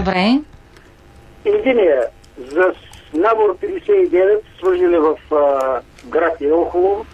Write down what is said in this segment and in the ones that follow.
Добре. Единия за набор 59 служили в град Елхово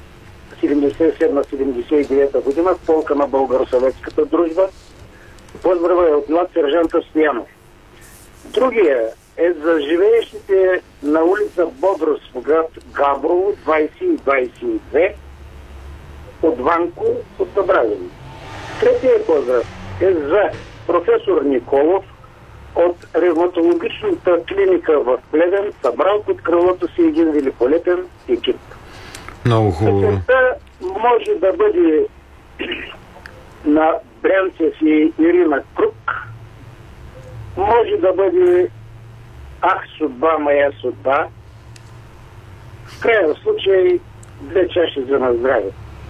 77-79 година в полка на Българо-съветската дружба. Поздрава е от млад сержанта Стоянов. Другия е за живеещите на улица Бодрос в град Габрово 20 и 22 от Ванко от Събравени. Третия поздрав е за професор Николов от ревматологичната клиника в Плевен, събрал под крилото си един великолепен екип. Много хубаво. Песента може да бъде на Брянцев и Ирина Крук, може да бъде Ах, судьба, моя судьба. В крайна случай 2 чаши за на здраве.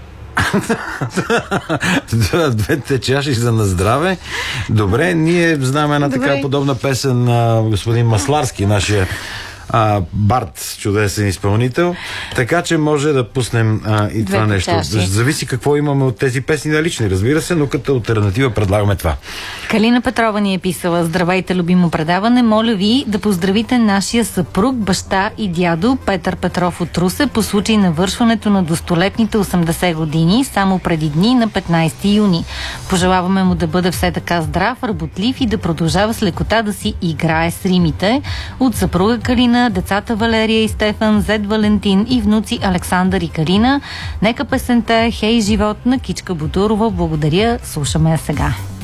Двете чаши за на здраве. Добре, ние знаем една така подобна песен на господин Масларски, нашия Барт, чудесен изпълнител. Така че може да пуснем и това нещо. Зависи какво имаме от тези песни налични, разбира се, но като алтернатива предлагаме това. Калина Петрова ни е писала: здравейте, любимо предаване. Моля ви да поздравите нашия съпруг, баща и дядо Петър Петров от Русе по случай навършването на достолетните 80 години, само преди дни на 15 юни. Пожелаваме му да бъде все така здрав, работлив и да продължава с лекота да си играе с римите. От съпруга Калина, децата Валерия и Стефан, Зет Валентин и внуци Александър и Карина. Нека песента "Хей, живот" на Кичка Бутурова. Благодаря, слушаме я сега.